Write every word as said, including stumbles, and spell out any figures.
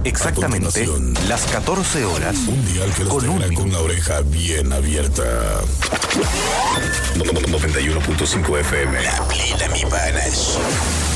Exactamente las catorce horas. Un dial que los con, tendrá un con la oreja bien abierta. noventa y uno punto cinco F M. La plena, mi panas.